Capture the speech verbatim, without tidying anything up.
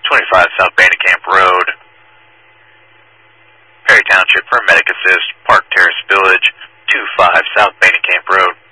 twenty-five South Bandicamp Road, Perry Township for Medic Assist, Park Terrace Village, two five South Bandicamp Road.